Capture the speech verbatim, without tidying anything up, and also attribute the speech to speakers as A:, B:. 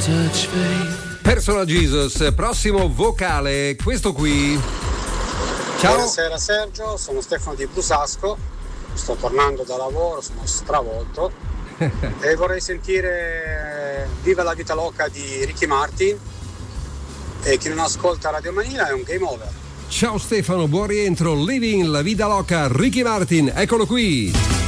A: Personal Jesus, prossimo vocale, questo qui. Ciao.
B: Buonasera Sergio, sono Stefano di Busasco, sto tornando da lavoro, sono stravolto e vorrei sentire Viva la vita loca di Ricky Martin, e chi non ascolta Radio Manila è un game over.
A: Ciao Stefano, buon rientro. Living la vita loca, Ricky Martin, eccolo qui.